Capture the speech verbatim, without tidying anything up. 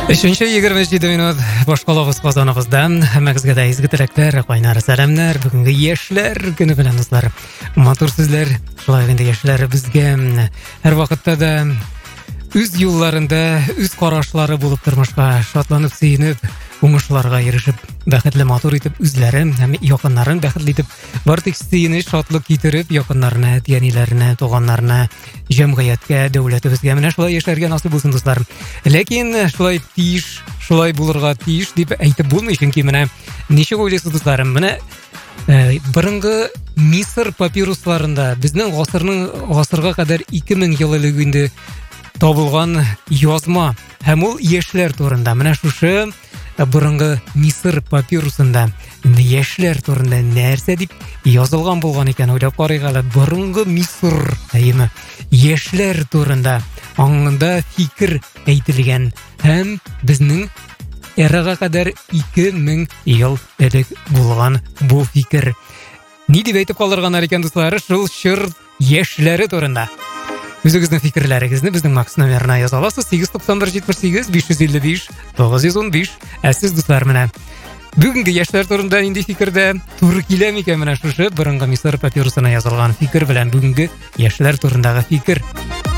Үшінші егерме жеті минут башқалағыз қазанығызда әмәгізге да изгі тілектер, қайнары сәлемдер, бүгінгі ешлер күні білен достар. Матур сіздер, шылайғынды ешлер бізге әр вақытта да үз юлларында, үз қарашлары болып тұрмышқа шатланып, сейініп, оңышыларға ерішіп, бәхетлі матур етіп, үзлері, әмі яқынларын бәхетлі етіп, бар тек сейіні шатлық кетіріп, яқынларына, тиянилеріне, тоғанларына, жәмғаятқа, дәулеті бізге. Міне шылай ешлерге насып болсын достар. Ләкин шылай тиіш, шылай болырға тиіш деп әйтіп болмай, чөнки міне неше ойлайсыз достарым. Міне ә, бұрынғы Мисыр папирусларында біздің ғасырның ғасырға қадар екі мың ел ілігінде табылған язма һәм ул яшьләр турында. Менә шушы бұрынғы Мисыр папирусында яшьләр турында нәрсә дип язылган булган икән, уйлап карыйк әле. Бұрынғы Мисыр әйеме яшьләр турында аңында фикер әйтелгән һәм безнең эрага кадәр ике мең ел элек булган бу фикер. Ни дип әйтеп калдырганнар икән дуслар, шул чыр яшьләре турында. Үзегезнең фикерләрегезне безнең Макс номерына яза аласыз. сигез туксан бер җитмеш сигез биш йөз илле биш тугыз йөз ун биш. Ә сез дуслар, менә бүгенге яшьләр турында нинди фикердә туры килә микән? Менә шушы бұрынғы Мисыр папирусына язылган фикер белән бүгенге яшьләр турындагы фикер